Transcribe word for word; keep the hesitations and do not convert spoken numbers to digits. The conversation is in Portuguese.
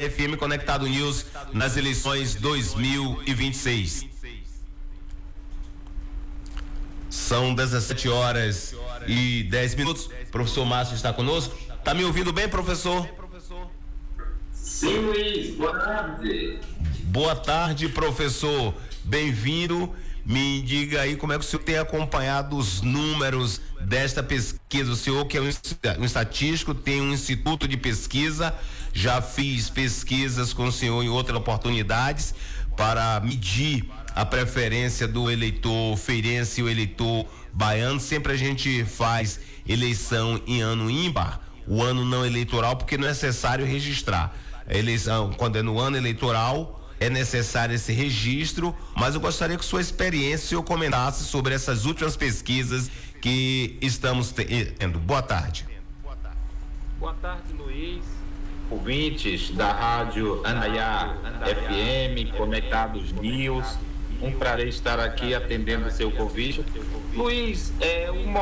F M Conectado News nas eleições dois mil e vinte e seis. São dezessete horas e dez minutos. Professor Márcio está conosco. Tá me ouvindo bem, professor? Sim, Luiz. Boa tarde. Boa tarde, professor. Bem-vindo. Me diga aí como é que o senhor tem acompanhado os números desta pesquisa. O senhor que é um, um estatístico, tem um instituto de pesquisa, já fiz pesquisas com o senhor em outras oportunidades para medir a preferência do eleitor feirense e o eleitor baiano. Sempre a gente faz eleição em ano ímpar, o ano não eleitoral, porque não é necessário registrar. A eleição, quando é no ano eleitoral, é necessário esse registro, mas eu gostaria que sua experiência eu comentasse sobre essas últimas pesquisas que estamos tendo. Boa tarde. Boa tarde, Luiz. Ouvintes da Rádio Anaiá F M, Conectados News. Um prazer estar aqui atendendo o seu convite. Luiz, é um